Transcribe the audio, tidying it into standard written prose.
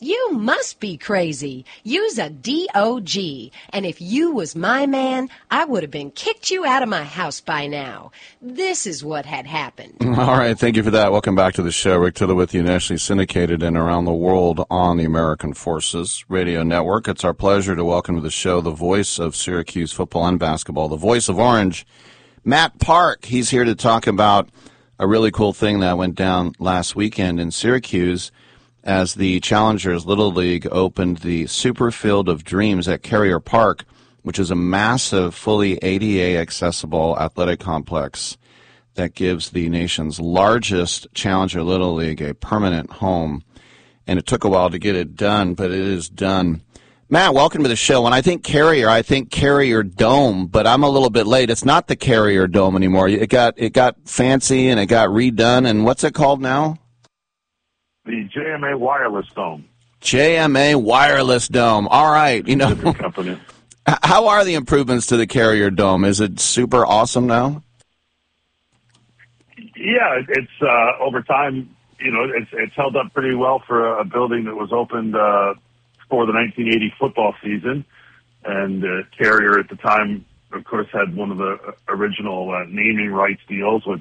You must be crazy. Use a DOG. And if you was my man, I would have been kicked you out of my house by now. This is what had happened. All right, thank you for that. Welcome back to the show. Rick Tittle with you, nationally syndicated and around the world on the American Forces Radio Network. It's our pleasure to welcome to the show the voice of Syracuse football and basketball, the voice of Orange, Matt Park. He's here to talk about a really cool thing that went down last weekend in Syracuse as the Challengers Little League opened the Super Field of Dreams at Carrier Park, which is a massive, fully ADA accessible athletic complex that gives the nation's largest Challenger Little League a permanent home. And it took a while to get it done, but it is done. Matt, welcome to the show. When I think Carrier Dome, but I'm a little bit late. It's not the Carrier Dome anymore. It got fancy and it got redone. And what's it called now? The JMA Wireless Dome. JMA Wireless Dome. All right. You know, company. How are the improvements to the Carrier Dome? Is it super awesome now? Yeah, it's over time. You know, it's held up pretty well for a building that was opened for the 1980 football season, and Carrier at the time, of course, had one of the original naming rights deals with